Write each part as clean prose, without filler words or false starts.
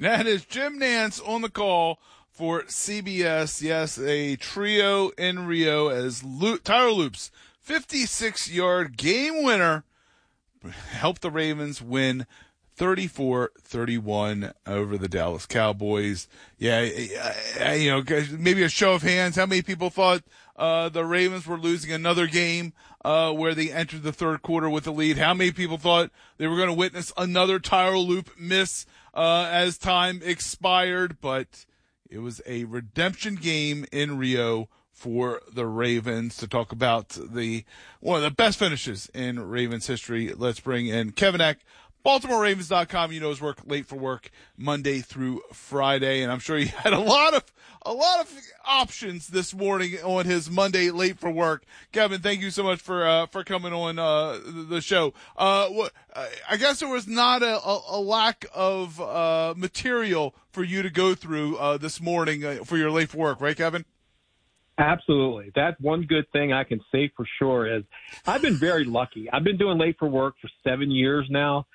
That is Jim Nantz on the call for CBS. Yes, a trio in Rio as Tyler Loop's 56-yard game winner helped the Ravens win 34-31 over the Dallas Cowboys. Yeah, maybe a show of hands. How many people thought the Ravens were losing another game where they entered the third quarter with a lead? How many people thought they were going to witness another Tyler Loop miss as time expired? But it was a redemption game in Rio for the Ravens. To talk about one of the best finishes in Ravens history, let's bring in Kevin Eck, BaltimoreRavens.com. You know his work, Late for Work, Monday through Friday, and I'm sure he had a lot of options this morning on his Monday Late for Work. Kevin, thank you so much for coming on the show. I guess there was not a lack of material for you to go through this morning for your Late for Work, right, Kevin? Absolutely. That's one good thing I can say for sure is I've been very lucky. I've been doing Late for Work for 7 years now.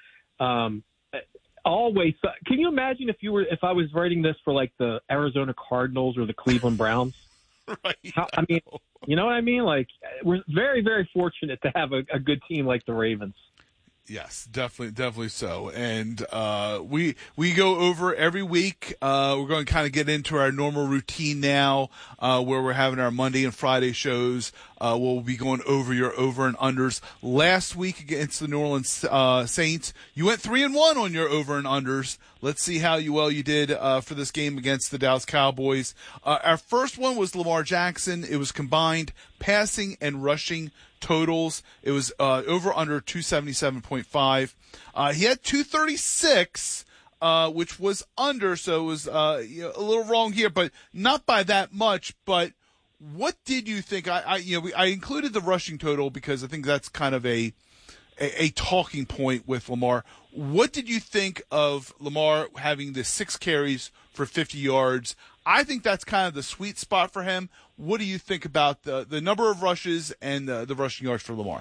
Always. Can you imagine if I was writing this for like the Arizona Cardinals or the Cleveland Browns? Right. You know what I mean? Like, we're very, very fortunate to have a good team like the Ravens. Yes, definitely so. And we go over every week. We're going to kind of get into our normal routine now, where we're having our Monday and Friday shows. We'll be going over your over and unders. Last week against the New Orleans Saints, you went 3-1 on your over and unders. Let's see how well you did for this game against the Dallas Cowboys. Our first one was Lamar Jackson. It was combined passing and rushing totals. It was over under 277.5. He had 236, which was under, so it was a little wrong here, but not by that much. But what did you think? I included the rushing total because I think that's kind of a talking point with Lamar. What did you think of Lamar having the 6 carries for 50 yards? I think that's kind of the sweet spot for him. What do you think about the number of rushes and the rushing yards for Lamar?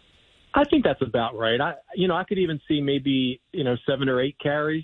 I think that's about right. I could even see maybe 7 or 8 carries.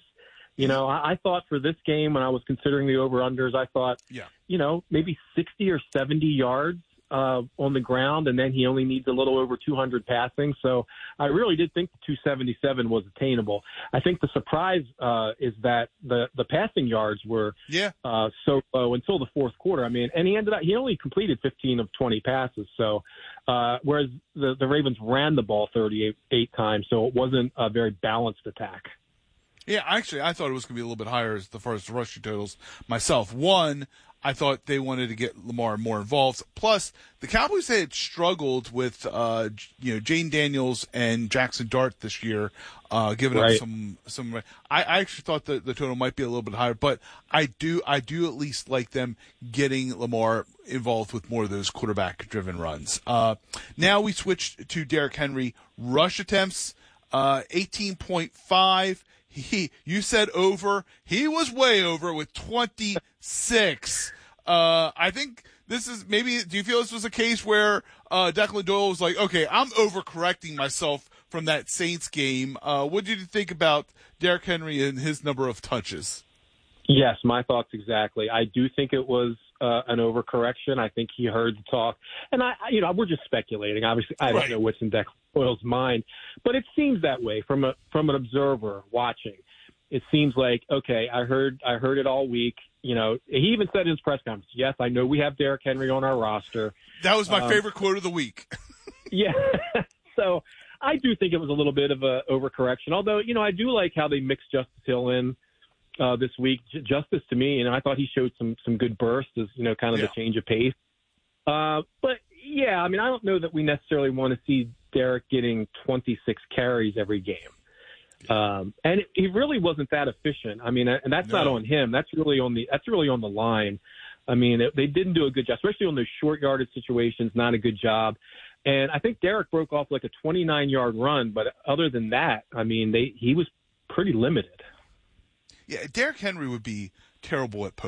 I thought for this game when I was considering the over-unders, I thought, maybe 60 or 70 yards on the ground, and then he only needs a little over 200 passing. So I really did think the 277 was attainable. I think the surprise is that the passing yards were so low until the fourth quarter. I mean, and he only completed 15 of 20 passes. So whereas the Ravens ran the ball 38 times, so it wasn't a very balanced attack. Yeah, actually, I thought it was going to be a little bit higher as far as the rushing totals myself. One, I thought they wanted to get Lamar more involved. Plus, the Cowboys had struggled with, Jane Daniels and Jackson Dart this year, giving up some. I actually thought the total might be a little bit higher, but I do at least like them getting Lamar involved with more of those quarterback-driven runs. Now we switch to Derrick Henry rush attempts, 18.5. You said over. He was way over with 26. I think this is maybe. Do you feel this was a case where Declan Doyle was like, okay, I'm overcorrecting myself from that Saints game? What did you think about Derrick Henry and his number of touches? Yes, my thoughts exactly. I do think it was an overcorrection. I think he heard the talk, and we're just speculating. Obviously, I don't know what's in Declan Doyle's mind, but it seems that way from an observer watching. It seems like, okay, I heard it all week. He even said in his press conference, yes, I know we have Derrick Henry on our roster. That was my favorite quote of the week. Yeah. So I do think it was a little bit of a overcorrection, although, I do like how they mixed Justice Hill in this week. Justice, to me, I thought he showed some good bursts as, kind of the change of pace. But, yeah, I don't know that we necessarily want to see Derrick getting 26 carries every game. And he really wasn't that efficient. And that's not on him. That's really on the line. They didn't do a good job, especially on those short yardage situations. Not a good job. And I think Derrick broke off like a 29-yard run, but other than that, he was pretty limited. Yeah, Derrick Henry would be terrible at poker.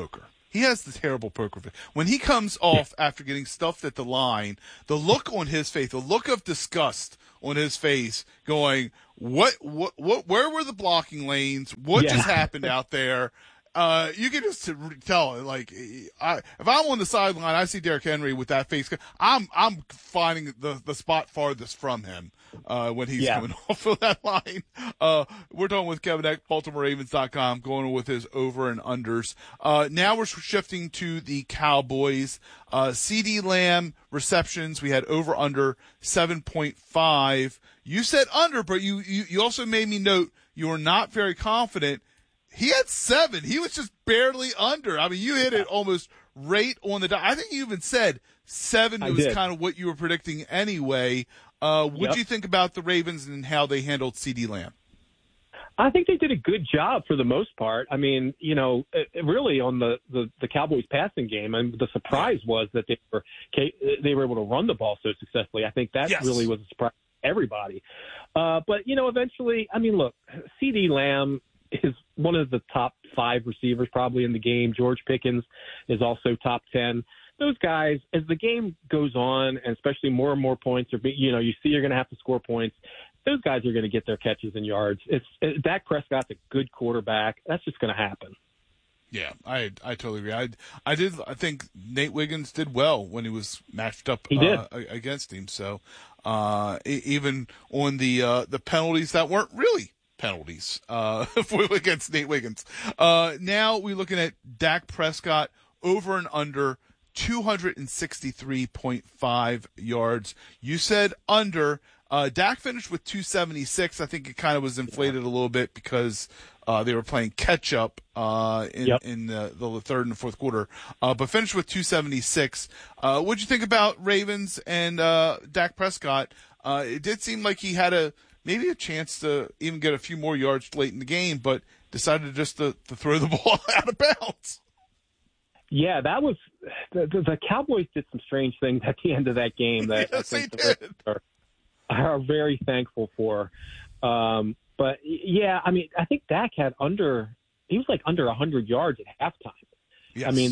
He has this terrible poker face. When he comes off after getting stuffed at the line, the look on his face, the look of disgust on his face, going, where were the blocking lanes? What just happened out there? You can just tell, like, if I'm on the sideline, I see Derrick Henry with that face. I'm finding the spot farthest from him when he's coming off of that line. We're talking with Kevin Eck, BaltimoreRavens.com, going with his over and unders. Now we're shifting to the Cowboys. CeeDee Lamb receptions, we had over under 7.5. You said under, but you also made me note you were not very confident. He had 7. He was just barely under. I mean, you hit it almost right on the dot. I think you even said 7 was kind of what you were predicting anyway. What do you think about the Ravens and how they handled CeeDee Lamb? I think they did a good job for the most part. I mean, really on the Cowboys passing game, and the surprise was that they were able to run the ball so successfully. I think that really was a surprise to everybody. But eventually, I mean, look, CeeDee Lamb is one of the top 5 receivers probably in the game. George Pickens is also top 10. Those guys, as the game goes on, and especially more and more points are, you see you're going to have to score points. Those guys are going to get their catches and yards. Dak Prescott's a good quarterback. That's just going to happen. Yeah, I totally agree. I think Nate Wiggins did well when he was matched up against him. So even on the penalties that weren't really penalties against Nate Wiggins. Now we're looking at Dak Prescott over and under 263.5 yards. You said under. Dak finished with 276. I think it kind of was inflated a little bit because they were playing catch up in the third and fourth quarter. But finished with 276. What'd you think about Ravens and Dak Prescott? It did seem like he had maybe a chance to even get a few more yards late in the game, but decided just to throw the ball out of bounds. Yeah, that was the Cowboys did some strange things at the end of that game that I think the Ravens are very thankful for. But yeah, I mean, I think Dak had under 100 yards at halftime. Yes. I mean,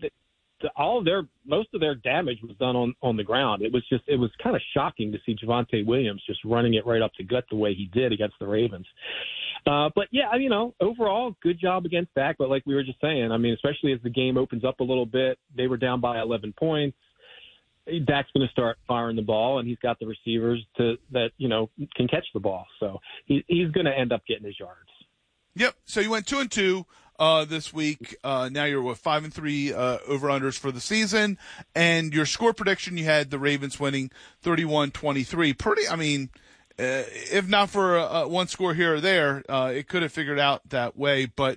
most of their damage was done on the ground. It was kind of shocking to see Javonte Williams just running it right up the gut the way he did against the Ravens. But yeah, overall, good job against Dak. But like we were just saying, I mean, especially as the game opens up a little bit, they were down by 11 points. Dak's going to start firing the ball, and he's got the receivers that can catch the ball. So he's going to end up getting his yards. Yep. So you went 2-2 this week. Now you're 5-3 over-unders for the season, and your score prediction, you had the Ravens winning 31-23. Pretty. I mean, if not for one score here or there, it could have figured out that way. But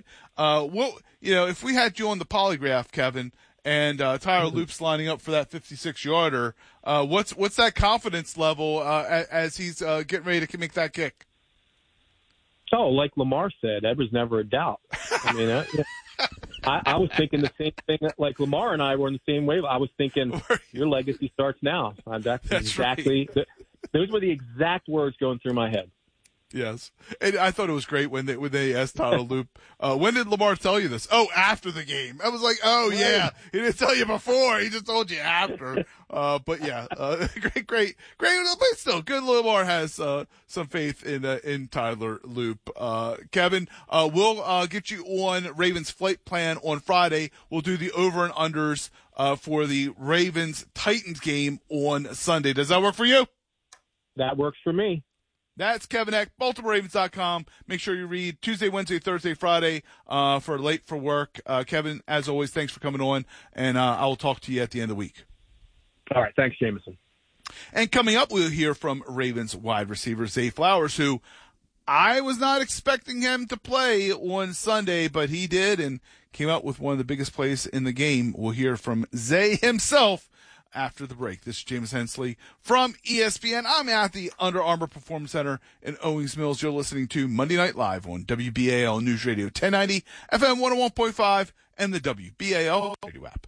if we had you on the polygraph, Kevin, and Tyler Loop's lining up for that 56-yarder, what's that confidence level as he's getting ready to make that kick? Oh, like Lamar said, there was never a doubt. I mean, I was thinking the same thing. Like Lamar and I were in the same wave. I was thinking, your legacy starts now. That's exactly. Right. Those were the exact words going through my head. Yes, and I thought it was great when they asked Tyler Loop, when did Lamar tell you this? Oh, after the game. I was like, oh yeah, he didn't tell you before. He just told you after. But yeah, great. But still, good. Lamar has some faith in Tyler Loop. Kevin, we'll get you on Ravens flight plan on Friday. We'll do the over and unders for the Ravens Titans game on Sunday. Does that work for you? That works for me. That's Kevin Eck, BaltimoreRavens.com. Make sure you read Tuesday, Wednesday, Thursday, Friday for Late for Work. Kevin, as always, thanks for coming on, and I will talk to you at the end of the week. All right. Thanks, Jameson. And coming up, we'll hear from Ravens wide receiver Zay Flowers, who I was not expecting him to play on Sunday, but he did and came out with one of the biggest plays in the game. We'll hear from Zay himself after the break. This is James Hensley from ESPN. I'm at the Under Armour Performance Center in Owings Mills. You're listening to Monday Night Live on WBAL News Radio 1090, FM 101.5, and the WBAL radio app.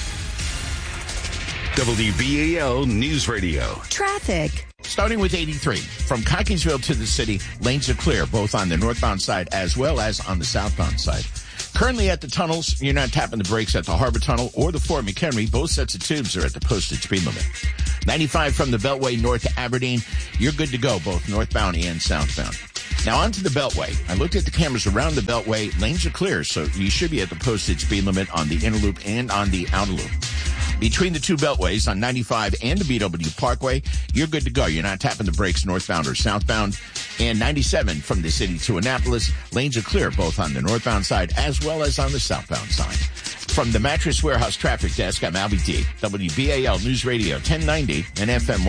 WBAL News Radio. Traffic. Starting with 83. From Cockeysville to the city, lanes are clear, both on the northbound side as well as on the southbound side. Currently at the tunnels, you're not tapping the brakes at the Harbor Tunnel or the Fort McHenry. Both sets of tubes are at the posted speed limit. 95 from the Beltway north to Aberdeen, you're good to go, both northbound and southbound. Now onto the Beltway. I looked at the cameras around the Beltway. Lanes are clear, so you should be at the posted speed limit on the inner loop and on the outer loop. Between the two beltways on 95 and the BW Parkway, you're good to go. You're not tapping the brakes northbound or southbound. And 97 from the city to Annapolis, lanes are clear both on the northbound side as well as on the southbound side. From the Mattress Warehouse Traffic Desk, I'm Albie D. WBAL News Radio 1090 and FM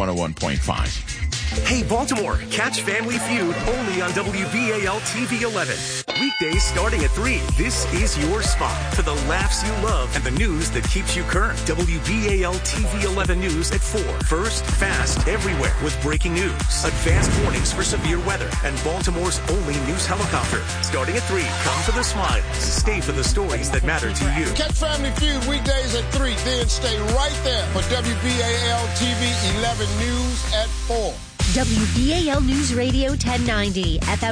101.5. Hey, Baltimore, catch Family Feud only on WBAL TV 11. Weekdays starting at 3. This is your spot for the laughs you love and the news that keeps you current. WBAL TV 11 News at 4. First, fast, everywhere with breaking news, advanced warnings for severe weather, and Baltimore's only news helicopter. Starting at 3, come for the smiles. Stay for the stories that matter to you. Catch Family Feud weekdays at 3, then stay right there for WBAL TV 11 News at 4. WBAL News Radio 1090, FM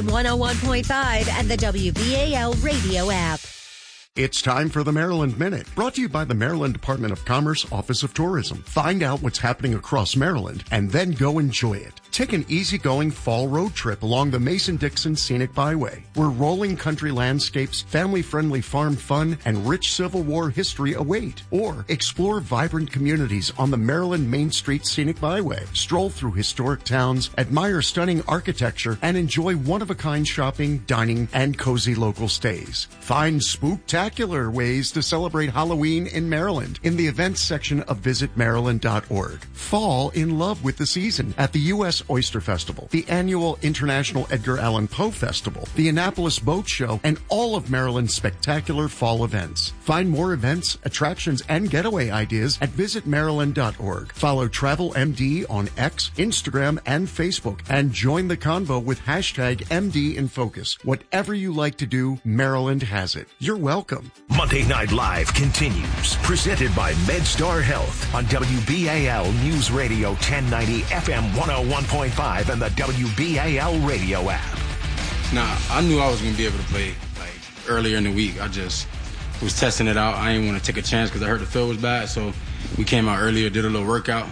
101.5, and the WBAL radio app. It's time for the Maryland Minute, brought to you by the Maryland Department of Commerce, Office of Tourism. Find out what's happening across Maryland and then go enjoy it. Take an easygoing fall road trip along the Mason-Dixon Scenic Byway, where rolling country landscapes, family-friendly farm fun, and rich Civil War history await. Or explore vibrant communities on the Maryland Main Street Scenic Byway. Stroll through historic towns, admire stunning architecture, and enjoy one-of-a-kind shopping, dining, and cozy local stays. Find spooktacular ways to celebrate Halloween in Maryland in the events section of visitmaryland.org. Fall in love with the season at the U.S. Oyster Festival, the annual International Edgar Allan Poe Festival, the Annapolis Boat Show, and all of Maryland's spectacular fall events. Find more events, attractions, and getaway ideas at visitmaryland.org. Follow TravelMD on X, Instagram, and Facebook, and join the convo with hashtag MD in Focus. Whatever you like to do, Maryland has it. You're welcome. Monday Night Live continues, presented by MedStar Health on WBAL News Radio 1090 FM 101.5 and the WBAL radio app. Nah, I knew I was going to be able to play earlier in the week. I just was testing it out. I didn't want to take a chance because I heard the field was bad, so we came out earlier, did a little workout.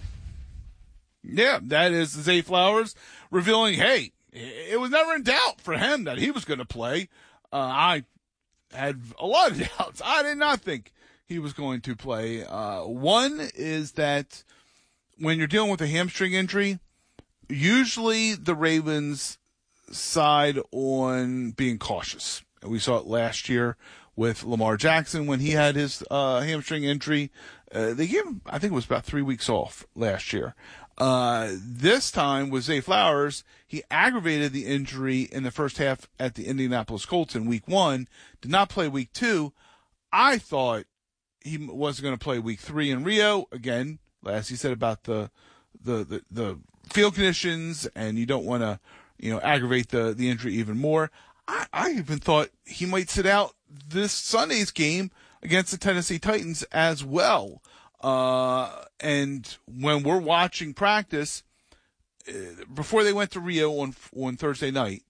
Yeah, that is Zay Flowers revealing, hey, it was never in doubt for him that he was going to play. I had a lot of doubts. I did not think he was going to play. One is that when you're dealing with a hamstring injury, usually the Ravens side on being cautious. We saw it last year with Lamar Jackson when he had his hamstring injury. They gave him, I think it was about 3 weeks off last year. This time with Zay Flowers, he aggravated the injury in the first half at the Indianapolis Colts in week 1, did not play week 2. I thought he wasn't going to play week 3 in Rio. Again, as he said about the field conditions, and you don't want to, aggravate the injury even more. I even thought he might sit out this Sunday's game against the Tennessee Titans as well. And when we're watching practice, before they went to Rio on Thursday night,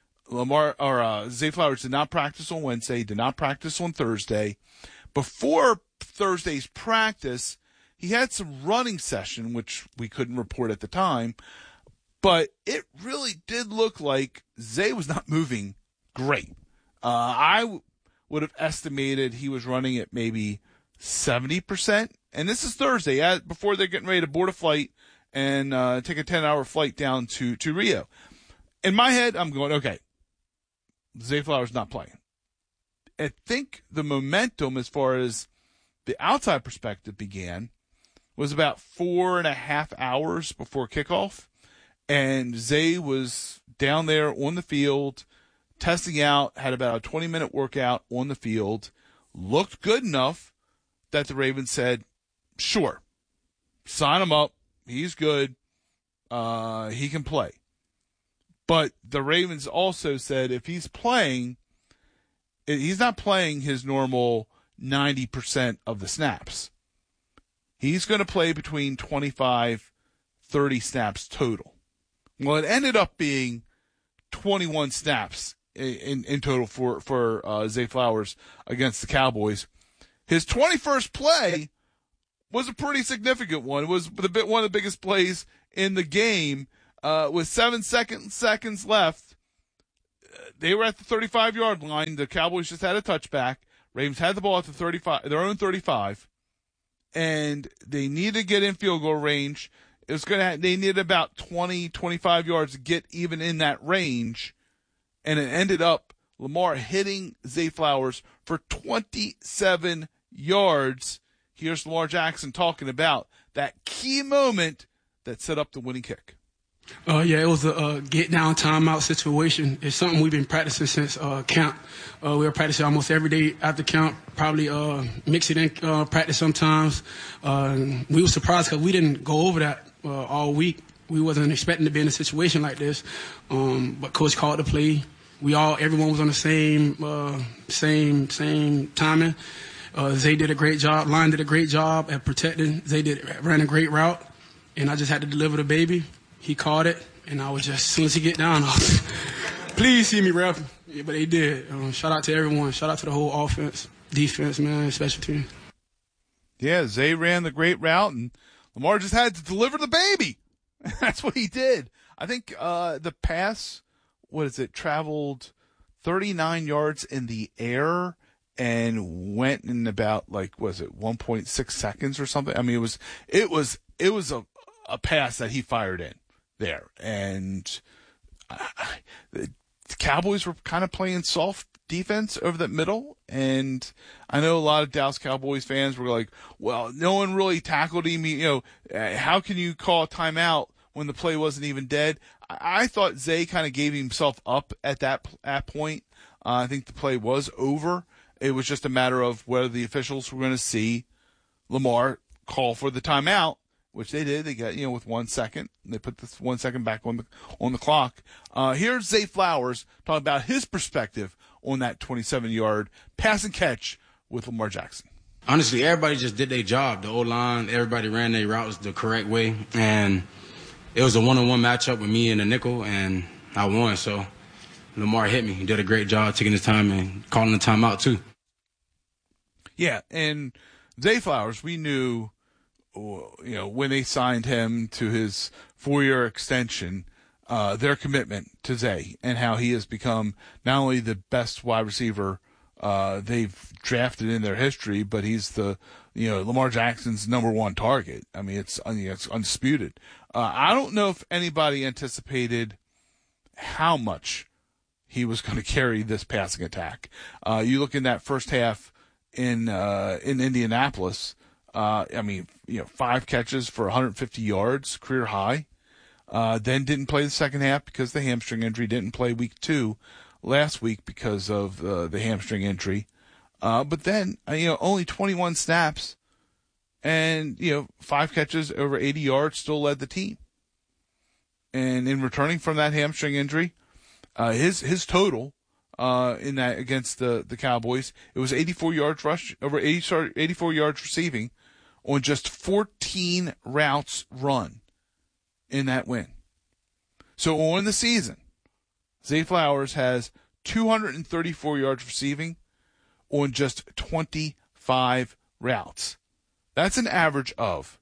Zay Flowers did not practice on Wednesday, did not practice on Thursday. Before Thursday's practice, he had some running session, which we couldn't report at the time, but it really did look like Zay was not moving great. I would have estimated he was running at maybe 70%. And this is Thursday, before they're getting ready to board a flight and take a 10-hour flight down to Rio. In my head, I'm going, okay, Zay Flowers not playing. I think the momentum as far as the outside perspective began was about 4.5 hours before kickoff. And Zay was down there on the field, testing out, had about a 20-minute workout on the field, looked good enough that the Ravens said, sure, sign him up. He's good. He can play. But the Ravens also said if he's playing, he's not playing his normal 90% of the snaps. He's going to play between 25, 30 snaps total. Well, it ended up being 21 snaps in total for Zay Flowers against the Cowboys. His 21st play was a pretty significant one. It was one of the biggest plays in the game. With 7 seconds left, they were at the 35-yard line. The Cowboys just had a touchback. Ravens had the ball at the 35, their own 35, and they needed to get in field goal range. They needed about 20, 25 yards to get even in that range, and it ended up Lamar hitting Zay Flowers for 27 yards. Here's Lamar Jackson talking about that key moment that set up the winning kick. Yeah, it was a get-down timeout situation. It's something we've been practicing since camp. We were practicing almost every day after camp, probably mix it in practice sometimes. We were surprised because we didn't go over that all week. We wasn't expecting to be in a situation like this. But Coach called the play. Everyone was on the same timing. Zay did a great job. Line did a great job at protecting. Zay ran a great route, and I just had to deliver the baby. He caught it, and I was just, as soon as he get down, please see me, ref. Yeah, but they did. Shout out to everyone. Shout out to the whole offense, defense, man, special team. Yeah, Zay ran the great route, and Lamar just had to deliver the baby. That's what he did. I think the pass, traveled 39 yards in the air and went in about 1.6 seconds or something. I mean, it was a pass that he fired in there, and the Cowboys were kind of playing soft defense over the middle, and I know a lot of Dallas Cowboys fans were like, well, no one really tackled him. How can you call a timeout when the play wasn't even dead? I thought Zay kind of gave himself up at that point. I think the play was over. It was just a matter of whether the officials were going to see Lamar call for the timeout, which they did. They got, with 1 second. They put this 1 second back on the clock. Here's Zay Flowers talking about his perspective on that 27-yard pass and catch with Lamar Jackson. Honestly, everybody just did their job. The O-line, everybody ran their routes the correct way. And it was a one-on-one matchup with me and the nickel, and I won. So Lamar hit me. He did a great job taking his time and calling the timeout, too. Yeah, and Zay Flowers, we knew, when they signed him to his 4-year extension, their commitment to Zay and how he has become not only the best wide receiver they've drafted in their history, but he's Lamar Jackson's number one target. I mean, it's undisputed. I don't know if anybody anticipated how much he was going to carry this passing attack. You look in that first half in Indianapolis. 5 catches for 150 yards, career high. Then didn't play the second half because of the hamstring injury. Didn't play week 2 last week because of the hamstring injury. But then, only 21 snaps and, 5 catches over 80 yards, still led the team. And in returning from that hamstring injury, his total in that against the Cowboys, it was 84 yards rush, over 84 yards receiving on just 14 routes run in that win. So on the season, Zay Flowers has 234 yards receiving on just 25 routes. That's an average of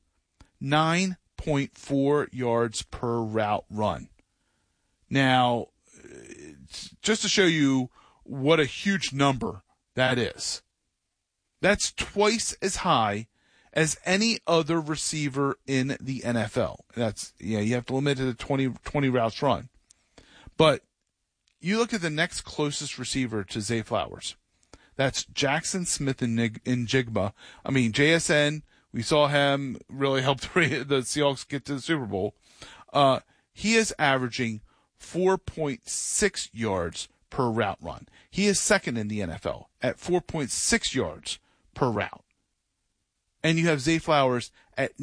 9.4 yards per route run. Now, just to show you what a huge number that is, that's twice as high as any other receiver in the NFL. You have to limit it to 20 routes run. But you look at the next closest receiver to Zay Flowers. That's Jackson Smith and Jigba. I mean, JSN, we saw him really help the Seahawks get to the Super Bowl. He is averaging 4.6 yards per route run. He is second in the NFL at 4.6 yards per route. And you have Zay Flowers at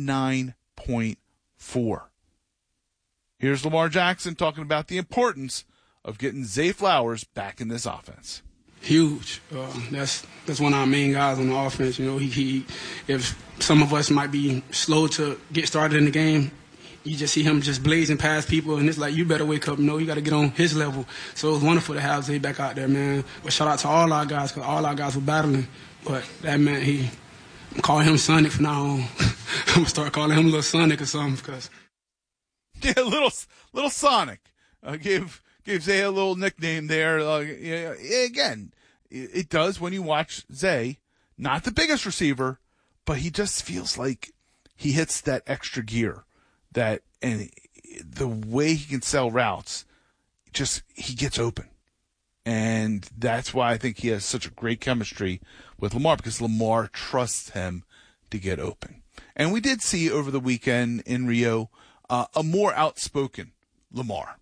9.4. Here's Lamar Jackson talking about the importance of getting Zay Flowers back in this offense. Huge. That's one of our main guys on the offense. He if some of us might be slow to get started in the game, you just see him just blazing past people, and it's like, you better wake up. No, you got to get on his level. So it was wonderful to have Zay back out there, man. But shout out to all our guys, because all our guys were battling. But that man, I'm calling him Sonic from now on. I'm going to start calling him Little Sonic or something. Because yeah, little Sonic. Give Zay a little nickname there. Again, it does when you watch Zay, not the biggest receiver, but he just feels like he hits that extra gear. And the way he can sell routes, he gets open. And that's why I think he has such a great chemistry with Lamar, because Lamar trusts him to get open. And we did see over the weekend in Rio a more outspoken Lamar.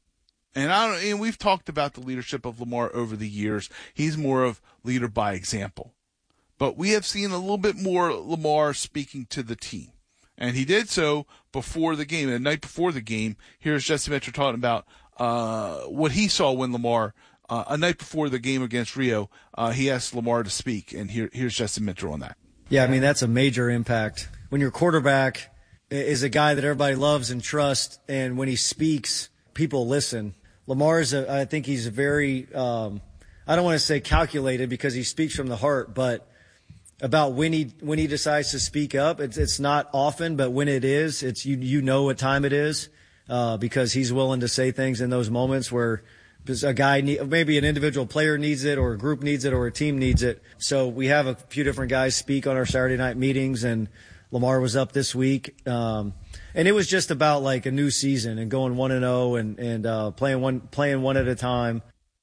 And we've talked about the leadership of Lamar over the years. He's more of leader by example. But we have seen a little bit more Lamar speaking to the team. And he did so before the game, the night before the game. Here's Jesse Mitchell talking about what he saw when Lamar, a night before the game against Rio, he asked Lamar to speak. And here's Jesse Mitchell on that. Yeah, I mean, that's a major impact. When your quarterback is a guy that everybody loves and trusts, and when he speaks, people listen. Lamar I think he's very, I don't want to say calculated because he speaks from the heart, but about when he decides to speak up, it's not often, but when it is, it's you know what time it is, because he's willing to say things in those moments where a guy maybe an individual player needs it, or a group needs it, or a team needs it. So we have a few different guys speak on our Saturday night meetings, and Lamar was up this week, and it was just about like a new season and going 1-0 and playing one at a time.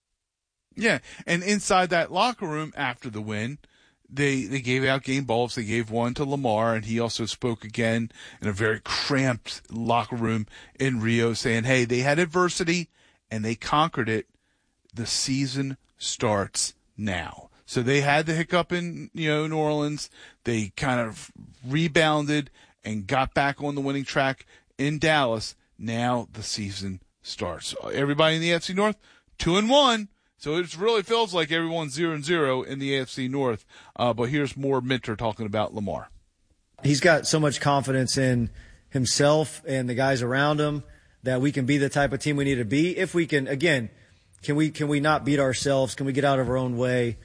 Yeah, and inside that locker room after the win, they gave out game balls. They gave one to Lamar, and he also spoke again in a very cramped locker room in Rio, saying, hey, they had adversity and they conquered it. The season starts now. So they had the hiccup in New Orleans. They kind of rebounded and got back on the winning track in Dallas. Now the season starts. Everybody in the AFC North, 2-1. So it really feels like everyone's 0-0 in the AFC North. But here's more Minter talking about Lamar. He's got so much confidence in himself and the guys around him that we can be the type of team we need to be. If we can, again, can we not beat ourselves? Can we get out of our own way?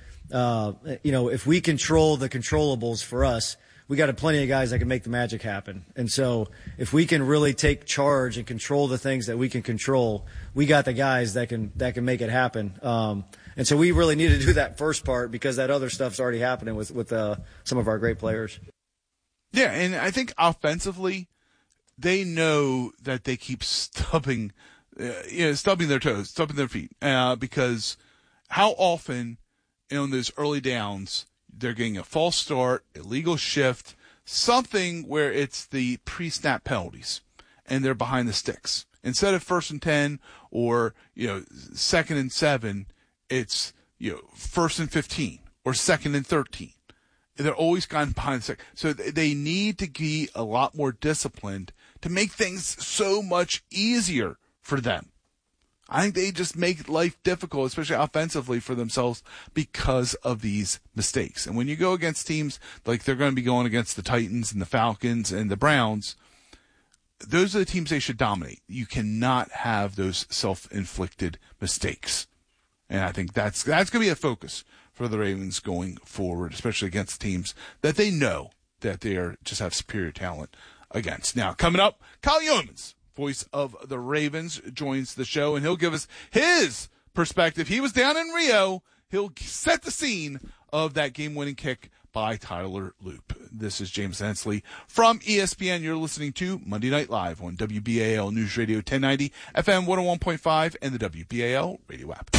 If we control the controllables for us, we got plenty of guys that can make the magic happen. And so if we can really take charge and control the things that we can control, we got the guys that can make it happen. And so we really need to do that first part, because that other stuff's already happening with some of our great players. Yeah, and I think offensively, they know that they keep stubbing their toes, stubbing their feet, because how often in those early downs they're getting a false start, illegal shift, something where it's the pre-snap penalties, and they're behind the sticks. Instead of 1st and 10 or 2nd and 7, it's 1st and 15 or 2nd and 13. They're always gone behind the stick. So they need to be a lot more disciplined to make things so much easier for them. I think they just make life difficult, especially offensively, for themselves because of these mistakes. And when you go against teams like they're going to be going against the Titans and the Falcons and the Browns, those are the teams they should dominate. You cannot have those self-inflicted mistakes. And I think that's going to be a focus for the Ravens going forward, especially against teams that they know that they just have superior talent against. Now, coming up, Kyle Yeomans, voice of the Ravens, joins the show, and he'll give us his perspective. He was down in Rio. He'll set the scene of that game-winning kick by Tyler Loop. This is James Hensley from ESPN. You're listening to Monday Night Live on WBAL News Radio 1090, FM 101.5, and the WBAL radio app.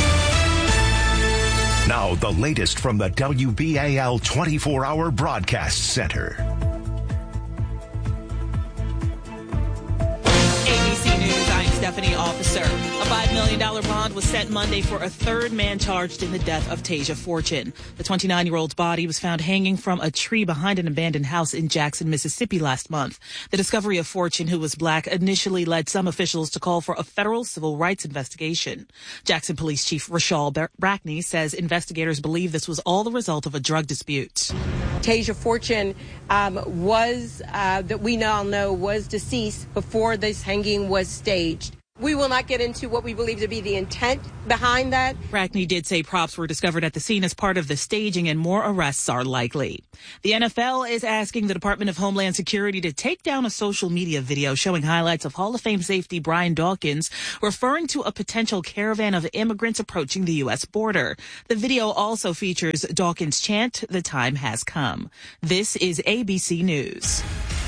Now, the latest from the WBAL 24-hour broadcast center. ABC News, I'm Stephanie Officer. A $5 million bond was set Monday for a third man charged in the death of Tasia Fortune. The 29-year-old's body was found hanging from a tree behind an abandoned house in Jackson, Mississippi last month. The discovery of Fortune, who was black, initially led some officials to call for a federal civil rights investigation. Jackson Police Chief Rashal Brackney says investigators believe this was all the result of a drug dispute. Tasia Fortune that we now know was deceased before this hanging was staged. We will not get into what we believe to be the intent behind that. Brackney did say props were discovered at the scene as part of the staging and more arrests are likely. The NFL is asking the Department of Homeland Security to take down a social media video showing highlights of Hall of Fame safety Brian Dawkins referring to a potential caravan of immigrants approaching the U.S. border. The video also features Dawkins' chant, "The time has come." This is ABC News.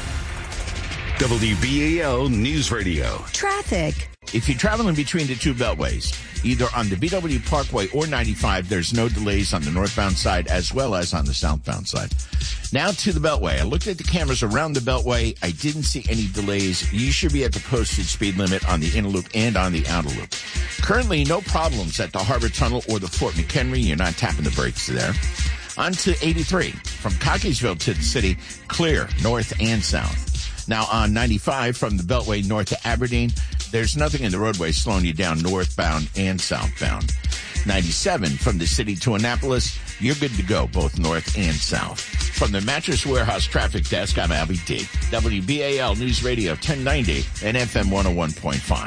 WBAL News Radio. Traffic. If you're traveling between the two beltways, either on the BW Parkway or 95, there's no delays on the northbound side as well as on the southbound side. Now to the beltway. I looked at the cameras around the beltway. I didn't see any delays. You should be at the posted speed limit on the inner loop and on the outer loop. Currently, no problems at the Harbor Tunnel or the Fort McHenry. You're not tapping the brakes there. On to 83. From Cockeysville to the city, clear north and south. Now on 95 from the Beltway north to Aberdeen, there's nothing in the roadway slowing you down northbound and southbound. 97 from the city to Annapolis, you're good to go both north and south. From the Mattress Warehouse Traffic Desk, I'm Albie D. WBAL News Radio 1090 and FM 101.5.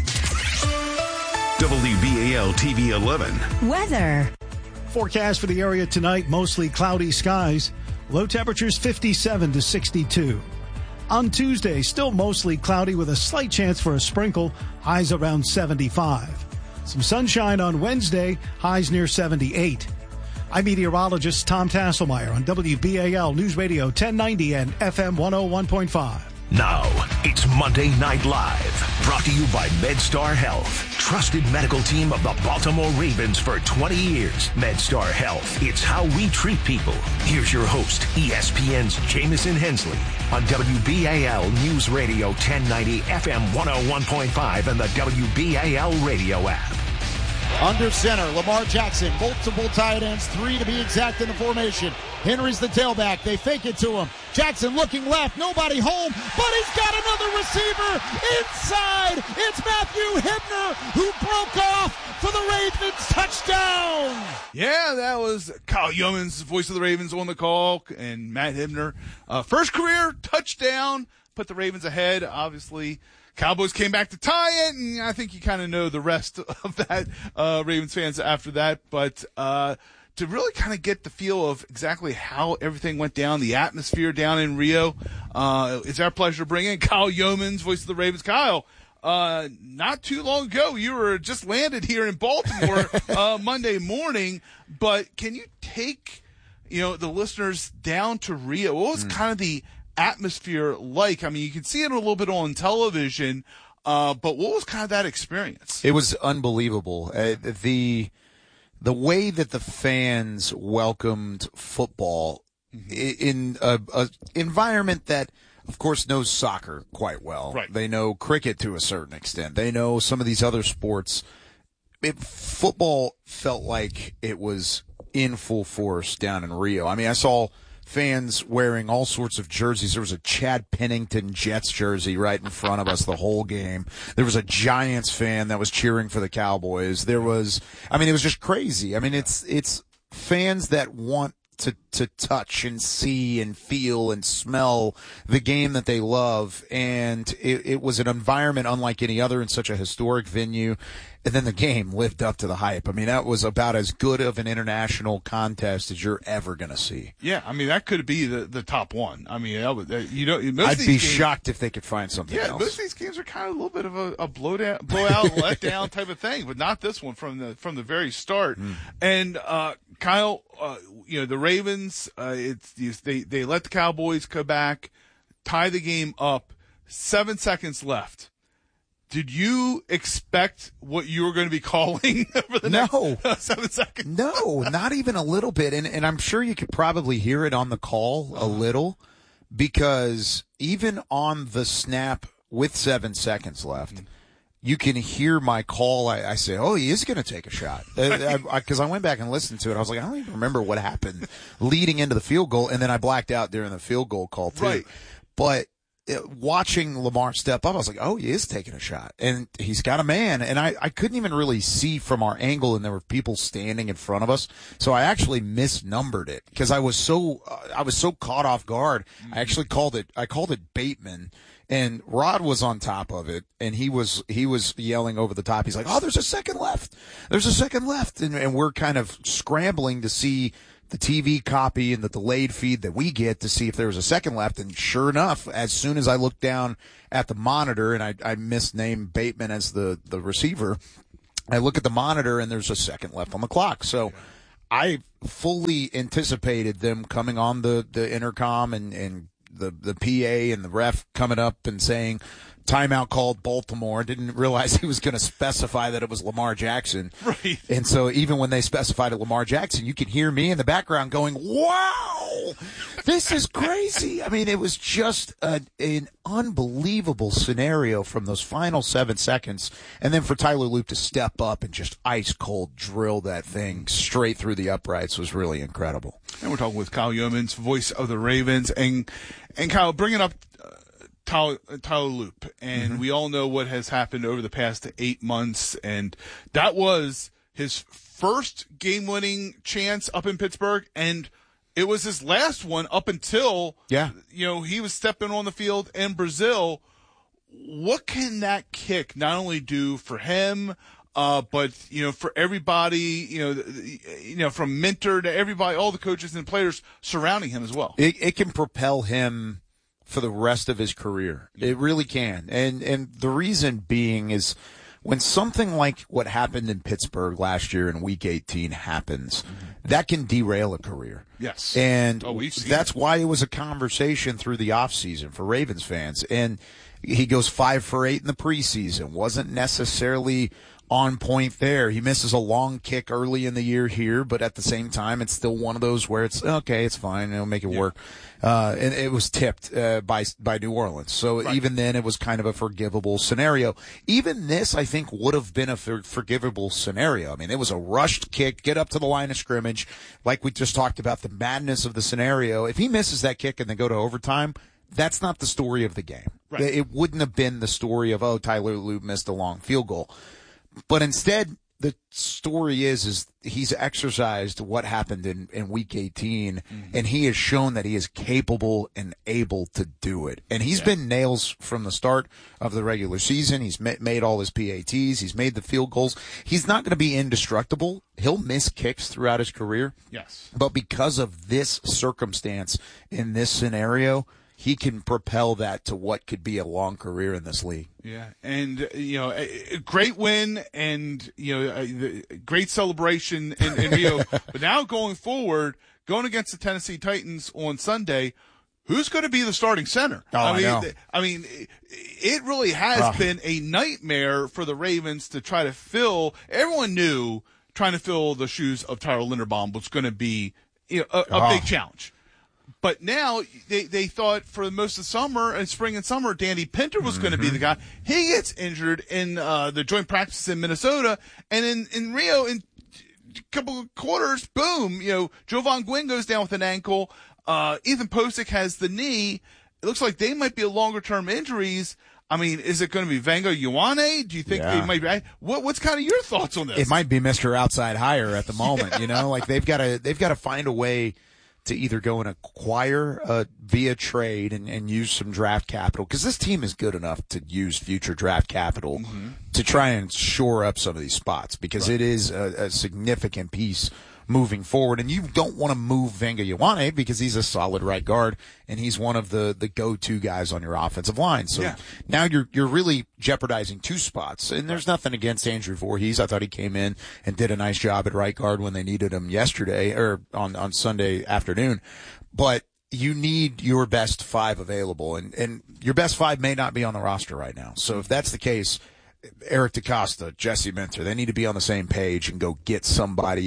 WBAL TV 11. Weather. Forecast for the area tonight, mostly cloudy skies. Low temperatures 57 to 62. On Tuesday, still mostly cloudy with a slight chance for a sprinkle, highs around 75. Some sunshine on Wednesday, highs near 78. I'm meteorologist Tom Tasselmeyer on WBAL News Radio 1090 and FM 101.5. Now, it's Monday Night Live, brought to you by MedStar Health. Trusted medical team of the Baltimore Ravens for 20 years. MedStar Health, it's how we treat people. Here's your host, ESPN's Jamison Hensley on WBAL News Radio 1090, FM 101.5, and the WBAL radio app. Under center, Lamar Jackson, multiple tight ends, 3 to be exact in the formation. Henry's the tailback. They fake it to him. Jackson looking left. Nobody home, but he's got another receiver inside. It's Matthew Hibner who broke off for the Ravens touchdown. Yeah, that was Kyle Yeomans, voice of the Ravens, on the call, and Matt Hibner. First career touchdown, put the Ravens ahead, obviously. Cowboys came back to tie it, and I think you kind of know the rest of that, Ravens fans after that. But to really kind of get the feel of exactly how everything went down, the atmosphere down in Rio, it's our pleasure to bring in Kyle Yeomans, voice of the Ravens. Kyle, not too long ago, you were just landed here in Baltimore Monday morning, but can you take the listeners down to Rio? What was kind of the atmosphere like? I mean, you can see it a little bit on television, but what was kind of that experience? It was unbelievable. The way that the fans welcomed football in a environment that, of course, knows soccer quite well. Right. They know cricket to a certain extent. They know some of these other sports. Football felt like it was in full force down in Rio. I mean, I saw fans wearing all sorts of jerseys. There was a Chad Pennington Jets jersey right in front of us the whole game. There was a Giants fan that was cheering for the Cowboys. It was just crazy. I mean, it's fans that want to touch and see and feel and smell the game that they love. And it was an environment unlike any other in such a historic venue. And then the game lived up to the hype. I mean, that was about as good of an international contest as you're ever going to see. Yeah, I mean, that could be the top one. I mean, I'd be shocked if they could find something else. Yeah, most of these games are kind of a little bit of a blowout, letdown type of thing, but not this one from the very start. And Kyle, the Ravens, they let the Cowboys come back, tie the game up, 7 seconds left. Did you expect what you were going to be calling for the next 7 seconds? No, not even a little bit. And I'm sure you could probably hear it on the call a little, because even on the snap with 7 seconds left, you can hear my call. I say, oh, he is going to take a shot. Because I went back and listened to it. I was like, I don't even remember what happened leading into the field goal. And then I blacked out during the field goal call, too. Right. But watching Lamar step up, I was like, oh, he is taking a shot. And he's got a man. And I couldn't even really see from our angle, and there were people standing in front of us. So I actually misnumbered it because I was so caught off guard. I actually called it Bateman. And Rod was on top of it, and he was yelling over the top. He's like, oh, there's a second left. There's a second left. And we're kind of scrambling to see the TV copy and the delayed feed that we get to see if there was a second left. And sure enough, as soon as I looked down at the monitor, and I misnamed Bateman as the receiver, I look at the monitor and there's a second left on the clock. So I fully anticipated them coming on the intercom and the PA and the ref coming up and saying, timeout called Baltimore. Didn't realize he was going to specify that it was Lamar Jackson. Right. And so even when they specified it Lamar Jackson, you could hear me in the background going, wow, this is crazy. I mean, it was just an unbelievable scenario from those final 7 seconds. And then for Tyler Loop to step up and just ice cold drill that thing straight through the uprights was really incredible. And we're talking with Kyle Yeomans, voice of the Ravens. And Kyle, bringing up Tyler Loop, and we all know what has happened over the past 8 months, and that was his first game-winning chance up in Pittsburgh, and it was his last one up until he was stepping on the field in Brazil. What can that kick not only do for him, but for everybody, from Minter to everybody, all the coaches and players surrounding him as well? It can propel him for the rest of his career. It really can. And the reason being is when something like what happened in Pittsburgh last year in Week 18 happens, that can derail a career. Yes. And that's why it was a conversation through the offseason for Ravens fans. And he goes 5 for 8 in the preseason. Wasn't necessarily on point there. He misses a long kick early in the year here, but at the same time, it's still one of those where it's okay, it's fine, it'll make it work. And it was tipped by New Orleans. So even then, it was kind of a forgivable scenario. Even this, I think, would have been a forgivable scenario. I mean, it was a rushed kick, get up to the line of scrimmage, like we just talked about, the madness of the scenario. If he misses that kick and they go to overtime, that's not the story of the game. Right. It wouldn't have been the story of, oh, Tyler Loop missed a long field goal. But instead, the story is he's exercised what happened in Week 18, and he has shown that he is capable and able to do it. And he's been nails from the start of the regular season. He's made all his PATs. He's made the field goals. He's not going to be indestructible. He'll miss kicks throughout his career. Yes. But because of this circumstance in this scenario, he can propel that to what could be a long career in this league. Yeah, and a great win, and great celebration in Rio. But now going forward, going against the Tennessee Titans on Sunday, who's going to be the starting center? I mean, it really has been a nightmare for the Ravens to try to fill. Everyone knew trying to fill the shoes of Tyler Linderbaum was going to be a big challenge. But now they thought for most of the summer and spring and summer, Danny Pinter was going to be the guy. He gets injured in the joint practice in Minnesota, and in Rio, in a couple of quarters, boom, Jovan Gwynn goes down with an ankle. Ethan Posick has the knee. It looks like they might be longer term injuries. I mean, is it going to be Vanga Ioane? Do you think they might be? What's kind of your thoughts on this? It might be Mr. Outside Hire at the moment. Like they've got to find a way to either go and acquire via trade and use some draft capital, because this team is good enough to use future draft capital to try and shore up some of these spots, because it is a significant piece moving forward. And you don't want to move Vanga Ioane because he's a solid right guard and he's one of the go-to guys on your offensive line. So now you're really jeopardizing 2 spots. And there's nothing against Andrew Voorhees. I thought he came in and did a nice job at right guard when they needed him yesterday or on Sunday afternoon. But you need your best 5 available, and your best 5 may not be on the roster right now. So if that's the case, Eric DeCosta, Jesse Minter, they need to be on the same page and go get somebody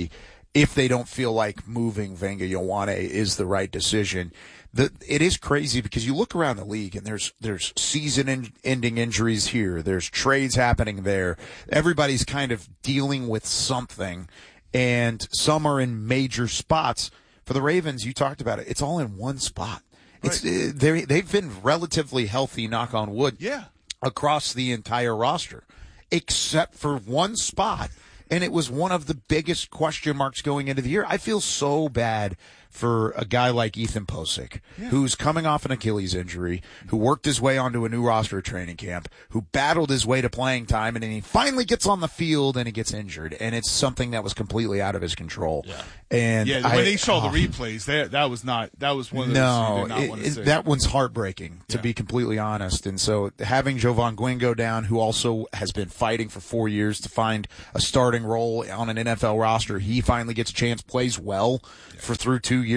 if they don't feel like moving Wenger Ioane is the right decision. It is crazy because you look around the league and there's season-ending injuries here. There's trades happening there. Everybody's kind of dealing with something, and some are in major spots. For the Ravens, you talked about it. It's all in one spot. Right. They've been relatively healthy, knock on wood, across the entire roster, except for one spot. And it was one of the biggest question marks going into the year. I feel so bad for a guy like Ethan Posick, who's coming off an Achilles injury, who worked his way onto a new roster training camp, who battled his way to playing time, and then he finally gets on the field and he gets injured. And it's something that was completely out of his control. Yeah. And when they saw the replays, that was one of those you did not want to see. That one's heartbreaking, to be completely honest. And so having Jovan Gwynn go down, who also has been fighting for 4 years to find a starting role on an NFL roster, he finally gets a chance, plays well for through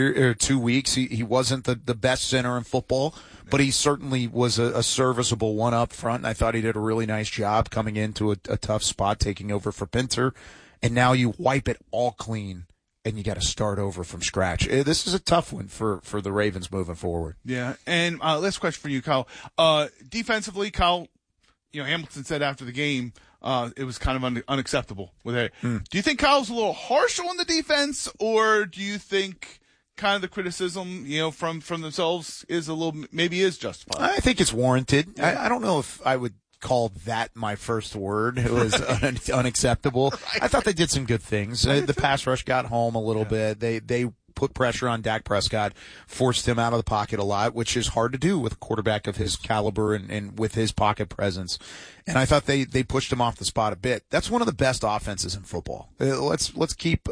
2 weeks. He wasn't the best center in football, but he certainly was a serviceable one up front. And I thought he did a really nice job coming into a tough spot, taking over for Pinter. And now you wipe it all clean, and you got to start over from scratch. This is a tough one for the Ravens moving forward. Yeah, and last question for you, Kyle. Defensively, Kyle, Hamilton said after the game it was kind of unacceptable with it. Do you think Kyle's a little harsh on the defense, or do you think kind of the criticism, from themselves is maybe is justified? I think it's warranted. Yeah. I don't know if I would call that my first word. It was unacceptable. Right. I thought they did some good things. The pass rush got home a little bit. They put pressure on Dak Prescott, forced him out of the pocket a lot, which is hard to do with a quarterback of his caliber and with his pocket presence. And I thought they pushed him off the spot a bit. That's one of the best offenses in football. Let's keep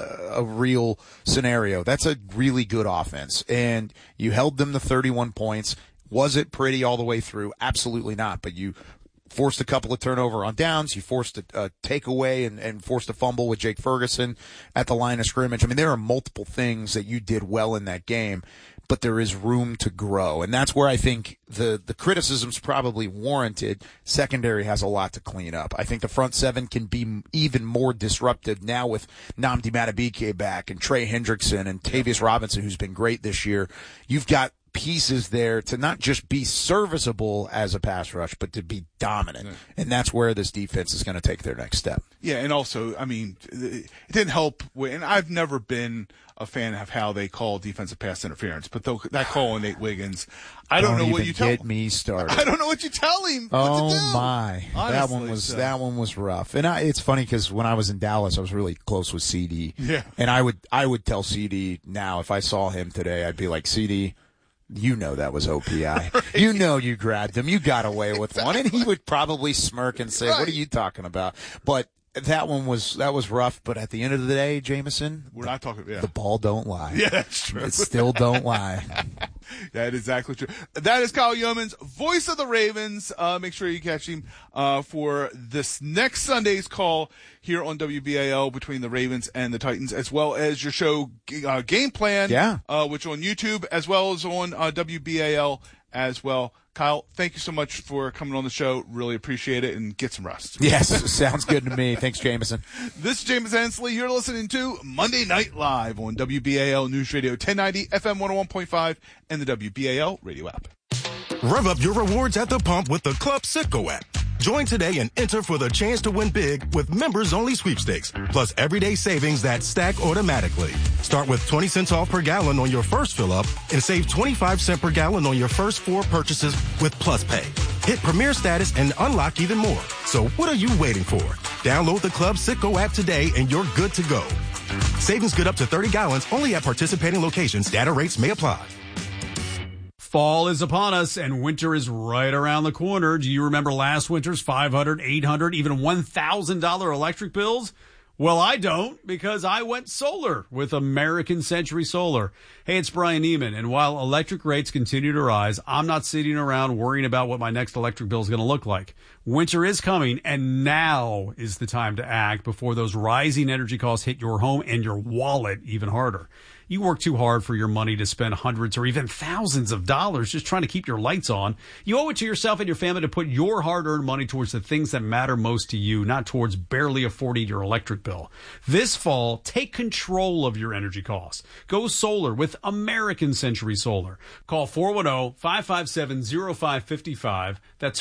a real scenario. That's a really good offense. And you held them to 31 points. Was it pretty all the way through? Absolutely not. But you forced a couple of turnover on downs. You forced a takeaway and forced a fumble with Jake Ferguson at the line of scrimmage. I mean, there are multiple things that you did well in that game, but there is room to grow. And that's where I think the criticism's probably warranted. Secondary has a lot to clean up. I think the front seven can be even more disruptive now with Nnamdi Madubuike back and Trey Hendrickson and Tavius Robinson, who's been great this year. You've got pieces there to not just be serviceable as a pass rush, but to be dominant. Yeah. And that's where this defense is going to take their next step. Yeah, and also, I mean, it didn't help. And I've never been a fan of how they call defensive pass interference, but that call on Nate Wiggins, I don't know what you tell him. Get me started. I don't know what you tell him. Oh my, honestly, that one was rough. And it's funny because when I was in Dallas, I was really close with CD. Yeah, and I would tell CD now if I saw him today, I'd be like, CD, that was OPI. Right. You grabbed him. You got away with one. And he would probably smirk and say, What are you talking about? But that was rough. But at the end of the day, Jameson, we're not talking. Yeah. The ball don't lie. Yeah, that's true. It still don't lie. That is exactly true. That is Kyle Yeomans, voice of the Ravens. Make sure you catch him for this next Sunday's call here on WBAL between the Ravens and the Titans, as well as your show Game Plan, which on YouTube, as well as on WBAL as well. Kyle, thank you so much for coming on the show. Really appreciate it, and get some rest. Yes, sounds good to me. Thanks, Jameson. This is James Ansley. You're listening to Monday Night Live on WBAL News Radio 1090, FM 101.5, and the WBAL radio app. Rev up your rewards at the pump with the Club Citgo app. Join today and enter for the chance to win big with members-only sweepstakes, plus everyday savings that stack automatically. Start with 20 cents off per gallon on your first fill-up and save 25 cents per gallon on your first 4 purchases with Plus Pay. Hit Premier status and unlock even more. So what are you waiting for? Download the Club Citgo app today and you're good to go. Savings good up to 30 gallons only at participating locations. Data rates may apply. Fall is upon us, and winter is right around the corner. Do you remember last winter's $500, $800, even $1,000 electric bills? Well, I don't, because I went solar with American Century Solar. Hey, it's Brian Neiman, and while electric rates continue to rise, I'm not sitting around worrying about what my next electric bill is going to look like. Winter is coming, and now is the time to act before those rising energy costs hit your home and your wallet even harder. You work too hard for your money to spend hundreds or even thousands of dollars just trying to keep your lights on. You owe it to yourself and your family to put your hard-earned money towards the things that matter most to you, not towards barely affording your electric bill. This fall, take control of your energy costs. Go solar with American Century Solar. Call 410-557-0555. That's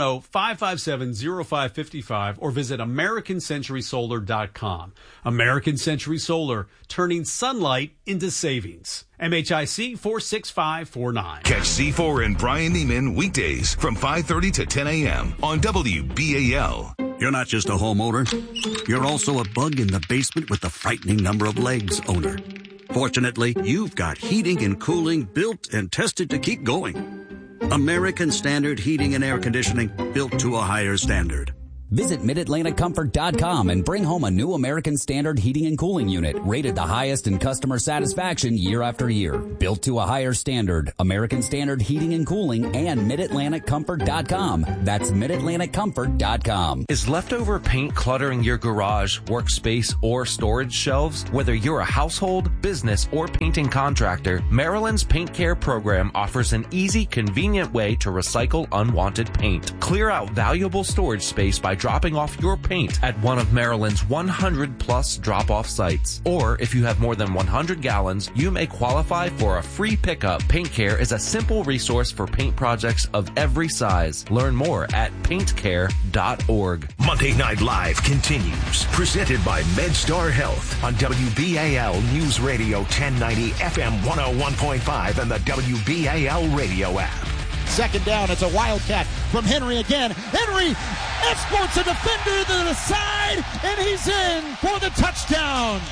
410-557-0555, or visit AmericanCenturySolar.com. American Century Solar, turning sunlight into savings. MHIC 46549. Catch C4 and Brian Neiman weekdays from 5:30 to 10 a.m. on WBAL. You're not just a homeowner. You're also a bug in the basement with the frightening number of legs owner. Fortunately, you've got heating and cooling built and tested to keep going. American Standard Heating and Air Conditioning, built to a higher standard. Visit MidAtlanticComfort.com and bring home a new American Standard heating and cooling unit, rated the highest in customer satisfaction year after year. Built to a higher standard, American Standard Heating and Cooling, and MidAtlanticComfort.com. That's MidAtlanticComfort.com. Is leftover paint cluttering your garage, workspace, or storage shelves? Whether you're a household, business, or painting contractor, Maryland's Paint Care program offers an easy, convenient way to recycle unwanted paint. Clear out valuable storage space by dropping off your paint at one of Maryland's 100-plus drop-off sites. Or if you have more than 100 gallons, you may qualify for a free pickup. Paint Care is a simple resource for paint projects of every size. Learn more at paintcare.org. Monday Night Live continues. Presented by MedStar Health on WBAL News Radio 1090 FM 101.5 and the WBAL radio app. Second down, it's a wildcat from Henry again. Henry escorts a defender to the side, and he's in for the touchdown.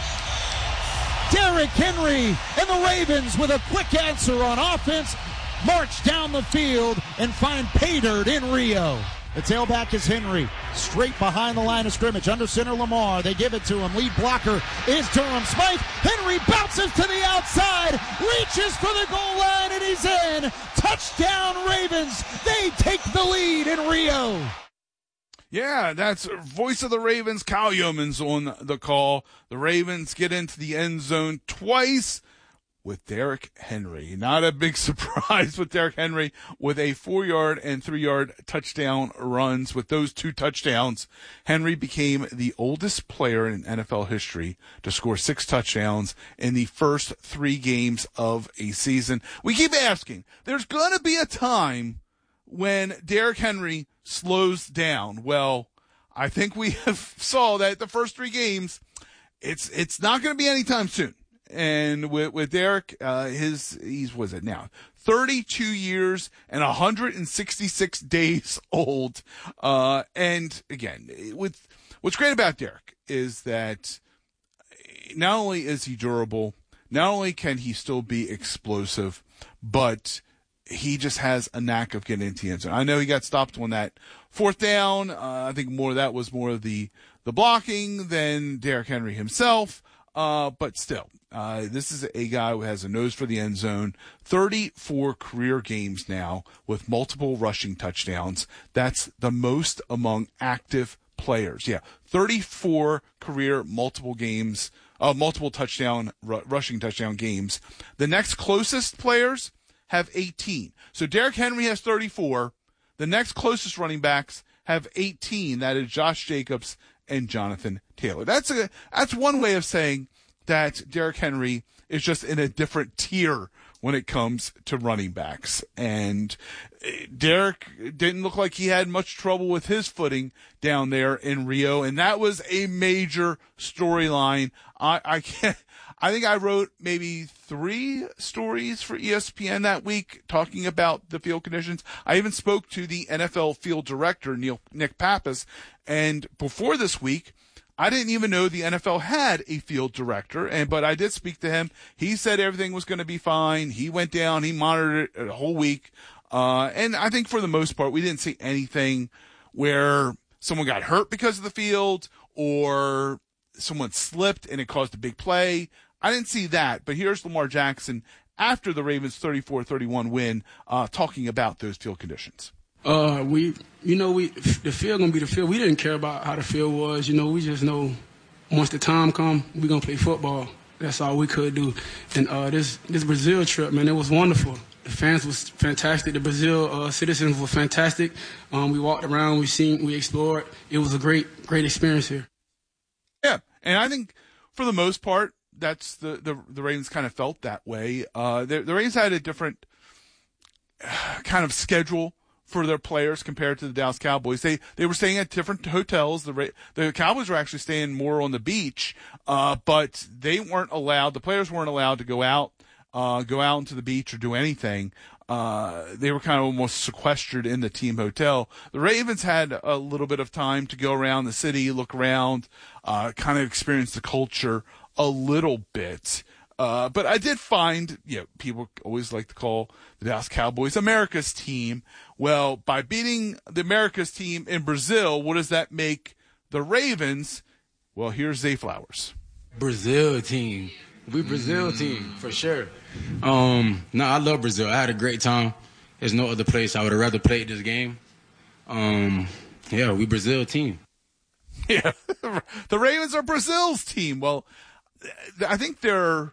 Derrick Henry and the Ravens, with a quick answer on offense, march down the field and find pay dirt in Rio. The tailback is Henry, straight behind the line of scrimmage. Under center, Lamar. They give it to him. Lead blocker is Durham Smythe. Henry bounces to the outside, reaches for the goal line, and he's in. Touchdown, Ravens. They take the lead in Rio. Yeah, that's voice of the Ravens. Kyle Yeoman's on the call. The Ravens get into the end zone twice with Derrick Henry. Not a big surprise with Derrick Henry with a 4-yard and 3-yard touchdown runs. With those two touchdowns, Henry became the oldest player in NFL history to score 6 touchdowns in the first 3 games of a season. We keep asking, there's going to be a time when Derrick Henry slows down. Well, I think we have saw that the first 3 games, it's not going to be anytime soon. And with Derrick, he's, what is it now? 32 years and 166 days old. And again, what's great about Derrick is that not only is he durable, not only can he still be explosive, but he just has a knack of getting into the end zone. I know he got stopped on that 4th down. I think more of that was more of the blocking than Derrick Henry himself. But still, this is a guy who has a nose for the end zone. 34 career games now with multiple rushing touchdowns. That's the most among active players. Yeah, 34 career multiple touchdown rushing touchdown games. The next closest players have 18. So Derrick Henry has 34. The next closest running backs have 18. That is Josh Jacobs and Jonathan Taylor. That's one way of saying that Derrick Henry is just in a different tier when it comes to running backs. And Derrick didn't look like he had much trouble with his footing down there in Rio, and that was a major storyline. I think I wrote maybe 3 stories for ESPN that week talking about the field conditions. I even spoke to the NFL field director, Nick Pappas, and before this week, I didn't even know the NFL had a field director, but I did speak to him. He said everything was going to be fine. He went down, he monitored it a whole week, and I think for the most part, we didn't see anything where someone got hurt because of the field or someone slipped and it caused a big play. I didn't see that, but here's Lamar Jackson after the Ravens' 34-31 win, talking about those field conditions. The field gonna be the field. We didn't care about how the field was. We just know once the time come, we're gonna play football. That's all we could do. And this Brazil trip, man, it was wonderful. The fans was fantastic. The Brazil citizens were fantastic. We walked around, we explored. It was a great experience here. Yeah, and I think for the most part, that's the Ravens kind of felt that way. The Ravens had a different kind of schedule for their players compared to the Dallas Cowboys. They were staying at different hotels. The Cowboys were actually staying more on the beach, but they weren't allowed. The players weren't allowed to go out into the beach or do anything. They were kind of almost sequestered in the team hotel. The Ravens had a little bit of time to go around the city, look around, kind of experience the culture a little bit. But I did find, people always like to call the Dallas Cowboys America's team. Well, by beating the America's team in Brazil, what does that make the Ravens? Well, here's Zay Flowers. Brazil team. We Brazil team, for sure. No, I love Brazil. I had a great time. There's no other place I would have rather played this game. We Brazil team. Yeah, the Ravens are Brazil's team. Well, I think their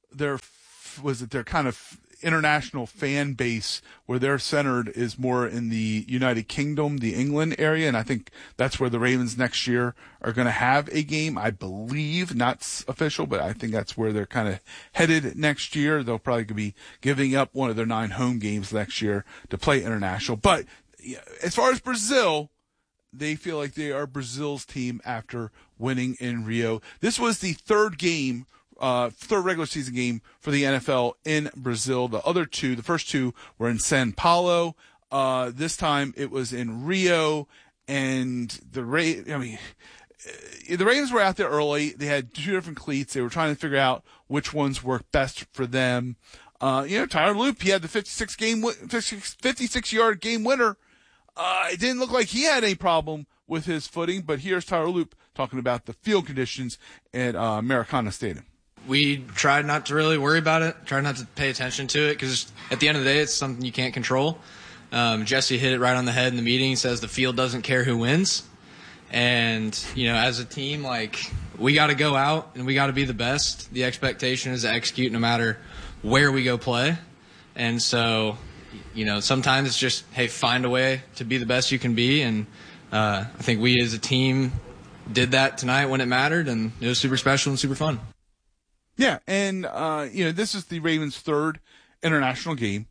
kind of international fan base where they're centered is more in the United Kingdom, the England area, and I think that's where the Ravens next year are going to have a game. I believe, not official, but I think that's where they're kind of headed next year. They'll probably be giving up one of their 9 home games next year to play international. But as far as Brazil, they feel like they are Brazil's team after winning in Rio. This was the third regular season game for the NFL in Brazil. The first 2 were in São Paulo. This time it was in Rio, and the Ravens were out there early. They had 2 different cleats. They were trying to figure out which ones worked best for them. Tyler Loop, he had the 56-yard game winner. It didn't look like he had any problem with his footing, but here's Tyler Loop talking about the field conditions at Maracana Stadium. We tried not to really worry about it, tried not to pay attention to it, because at the end of the day, it's something you can't control. Jesse hit it right on the head in the meeting. He says the field doesn't care who wins. And, as a team, we got to go out and we got to be the best. The expectation is to execute no matter where we go play. And so, sometimes it's just, hey, find a way to be the best you can be. And I think we as a team did that tonight when it mattered, and it was super special and super fun. Yeah, and, this is the Ravens' third international game.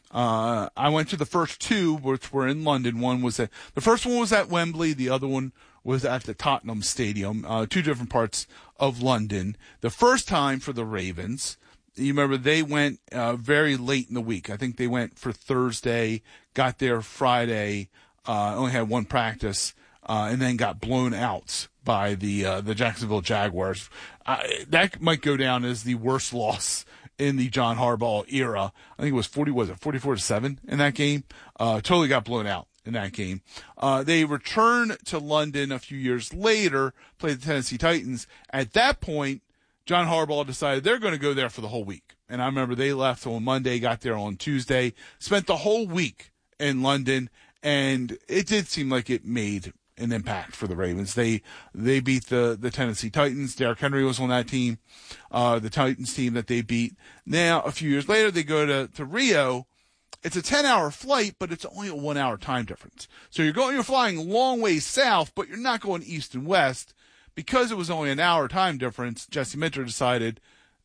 I went to the first 2, which were in London. The first one was at Wembley. The other one was at the Tottenham Stadium, 2 different parts of London. The first time for the Ravens, you remember they went very late in the week. I think they went for Thursday, got there Friday, only had 1 practice, and then got blown out by the Jacksonville Jaguars. That might go down as the worst loss in the John Harbaugh era. I think it was 44-7 in that game. Totally got blown out in that game. They returned to London a few years later, played the Tennessee Titans. At that point, John Harbaugh decided they're going to go there for the whole week. And I remember they left on Monday, got there on Tuesday, spent the whole week in London, and it did seem like it made an impact for the Ravens. They beat the Tennessee Titans. Derrick Henry was on that team, the Titans team that they beat. Now, a few years later, they go to Rio. It's a 10-hour flight, but it's only a 1-hour time difference. So you're flying a long way south, but you're not going east and west. Because it was only an hour time difference, Jesse Minter decided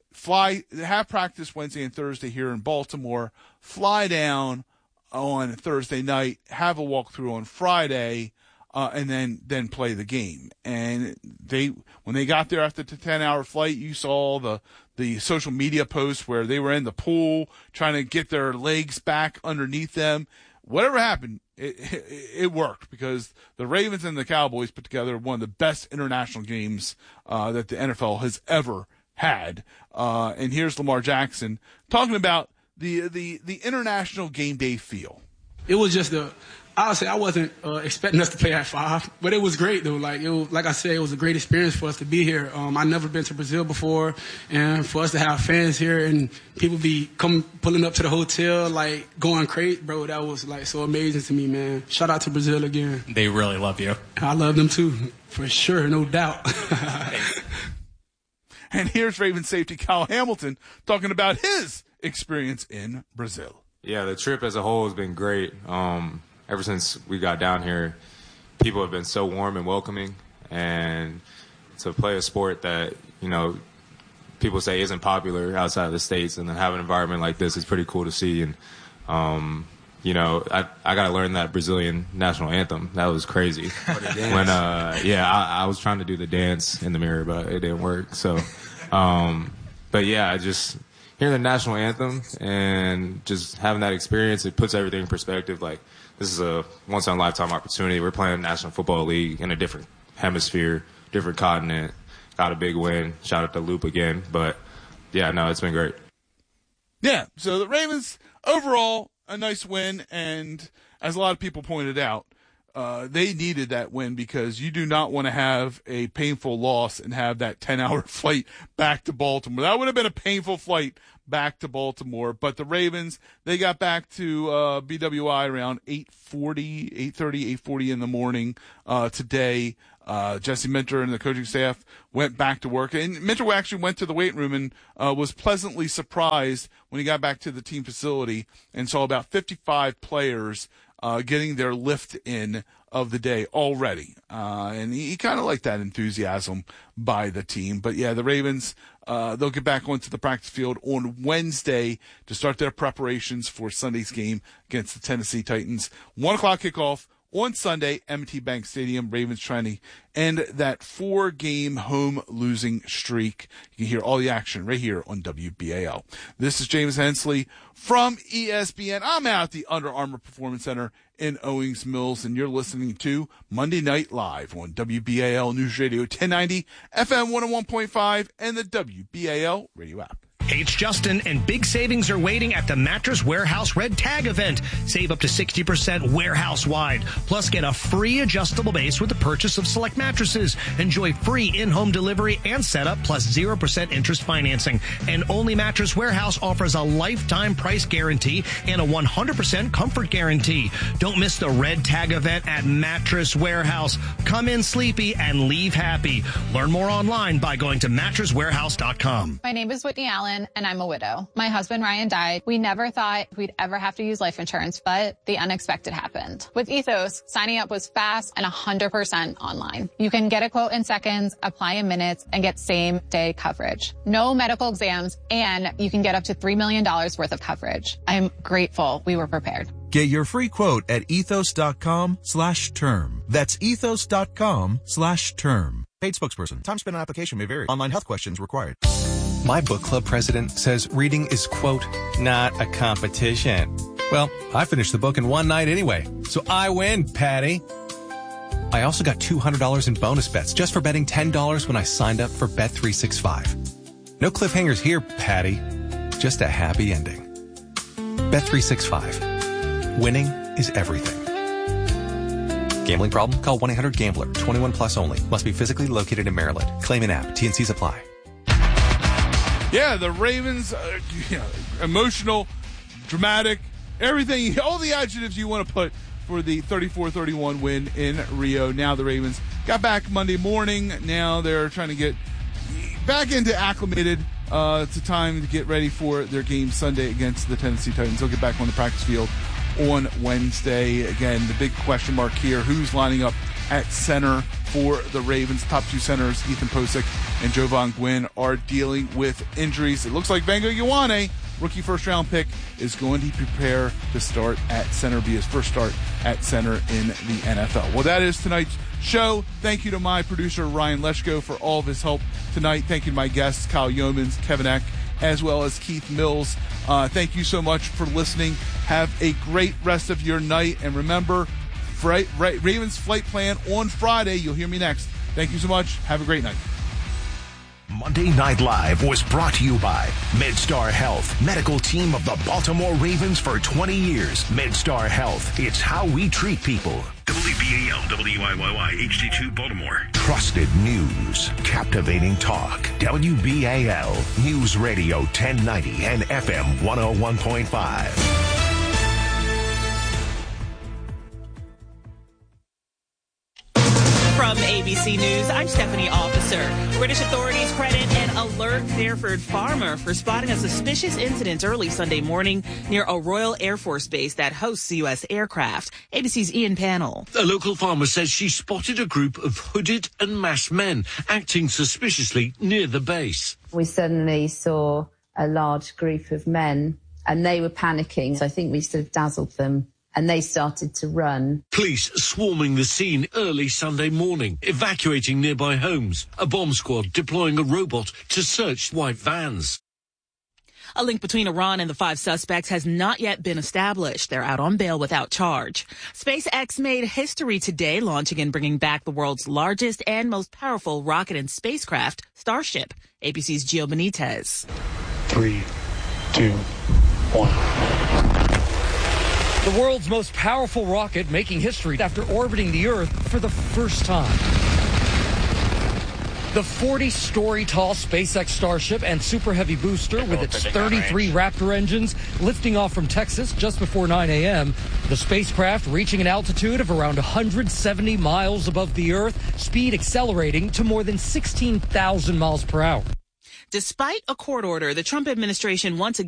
have practice Wednesday and Thursday here in Baltimore, fly down on Thursday night, have a walkthrough on Friday, and then play the game. And when they got there after the 10-hour flight, you saw the social media posts where they were in the pool trying to get their legs back underneath them. Whatever happened, it worked, because the Ravens and the Cowboys put together one of the best international games that the NFL has ever had. And here's Lamar Jackson talking about the international game day feel. It was just I'll say I wasn't expecting us to play at 5, but it was great though. Like I said, it was a great experience for us to be here. I've never been to Brazil before, and for us to have fans here and people pulling up to the hotel, going crazy, bro, that was so amazing to me, man. Shout out to Brazil again. They really love you. I love them too, for sure, no doubt. And here's Ravens safety Kyle Hamilton talking about his experience in Brazil. Yeah, the trip as a whole has been great. Ever since we got down here, people have been so warm and welcoming. And to play a sport that, people say isn't popular outside of the States, and then have an environment like this is pretty cool to see. And, I got to learn that Brazilian national anthem. That was crazy. I was trying to do the dance in the mirror, but it didn't work. So, just hearing the national anthem and just having that experience, it puts everything in perspective. Like, this is a once-in-a-lifetime opportunity. We're playing National Football League in a different hemisphere, different continent. Got a big win. Shout out to Loop again. But, it's been great. Yeah, so the Ravens, overall, a nice win. And as a lot of people pointed out, they needed that win because you do not want to have a painful loss and have that 10-hour flight back to Baltimore. That would have been a painful flight back to Baltimore. But the Ravens, they got back to BWI around 8:40 in the morning today. Jesse Minter and the coaching staff went back to work. And Minter actually went to the weight room and was pleasantly surprised when he got back to the team facility and saw about 55 players getting their lift in of the day already. And he kind of liked that enthusiasm by the team. But, the Ravens, they'll get back onto the practice field on Wednesday to start their preparations for Sunday's game against the Tennessee Titans. 1 o'clock kickoff on Sunday, M&T Bank Stadium. Ravens trying to end that 4-game home losing streak. You can hear all the action right here on WBAL. This is James Hensley from ESPN. I'm out at the Under Armour Performance Center in Owings Mills, and you're listening to Monday Night Live on WBAL News Radio 1090, FM 101.5, and the WBAL radio app. Hey, it's Justin, and big savings are waiting at the Mattress Warehouse Red Tag event. Save up to 60% warehouse-wide. Plus, get a free adjustable base with the purchase of select mattresses. Enjoy free in-home delivery and setup, plus 0% interest financing. And only Mattress Warehouse offers a lifetime price guarantee and a 100% comfort guarantee. Don't miss the Red Tag event at Mattress Warehouse. Come in sleepy and leave happy. Learn more online by going to mattresswarehouse.com. My name is Whitney Allen, and I'm a widow. My husband, Ryan, died. We never thought we'd ever have to use life insurance, but the unexpected happened. With Ethos, signing up was fast and 100% online. You can get a quote in seconds, apply in minutes, and get same-day coverage. No medical exams, and you can get up to $3 million worth of coverage. I'm grateful we were prepared. Get your free quote at ethos.com/term. That's ethos.com/term. Paid spokesperson. Time spent on application may vary. Online health questions required. My book club president says reading is, quote, not a competition. Well, I finished the book in one night anyway, so I win, Patty. I also got $200 in bonus bets just for betting $10 when I signed up for Bet365. No cliffhangers here, Patty. Just a happy ending. Bet365. Winning is everything. Gambling problem? Call 1-800-GAMBLER. 21 plus only. Must be physically located in Maryland. Claim an app. T&Cs apply. Yeah, the Ravens, emotional, dramatic, everything, all the adjectives you want to put for the 34-31 win in Rio. Now the Ravens got back Monday morning. Now they're trying to get back into acclimated to time to get ready for their game Sunday against the Tennessee Titans. They'll get back on the practice field on Wednesday. Again, the big question mark here, who's lining up at center for the Ravens? Top two centers, Ethan Posick and Jovan Gwynn, are dealing with injuries. It looks like Vango Ioane, rookie first-round pick, is going to prepare to start at center, be his first start at center in the NFL. Well, that is tonight's show. Thank you to my producer, Ryan Leshko, for all of his help tonight. Thank you to my guests, Kyle Yeomans, Kevin Eck, as well as Keith Mills. Thank you so much for listening. Have a great rest of your night. And remember, Ravens flight plan on Friday. You'll hear me next. Thank you so much. Have a great night. Monday Night Live was brought to you by MedStar Health, medical team of the Baltimore Ravens for 20 years. MedStar Health, it's how we treat people. WBAL, WIYY, HD2 Baltimore. Trusted news, captivating talk. WBAL, News Radio 1090 and FM 101.5. From ABC ABC News, I'm Stephanie Officer. British authorities credit an alert Fairford farmer for spotting a suspicious incident early Sunday morning near a Royal Air Force base that hosts U.S. aircraft. ABC's Ian Pannell. A local farmer says she spotted a group of hooded and masked men acting suspiciously near the base. We suddenly saw a large group of men and they were panicking. So I think we sort of dazzled them and they started to run. Police swarming the scene early Sunday morning, evacuating nearby homes. A bomb squad deploying a robot to search white vans. A link between Iran and the 5 suspects has not yet been established. They're out on bail without charge. SpaceX made history today, launching and bringing back the world's largest and most powerful rocket and spacecraft, Starship. ABC's Gio Benitez. 3, 2, 1. The world's most powerful rocket making history after orbiting the Earth for the first time. The 40-story tall SpaceX Starship and Super Heavy booster with its 33 Raptor engines lifting off from Texas just before 9 a.m. The spacecraft reaching an altitude of around 170 miles above the Earth, speed accelerating to more than 16,000 miles per hour. Despite a court order, the Trump administration once again